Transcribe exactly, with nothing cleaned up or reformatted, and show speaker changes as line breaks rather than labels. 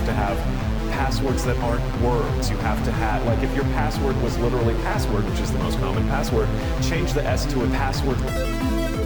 to have passwords that aren't words. You have to have, like if your password was literally password, which is the most common password, change the S to a password.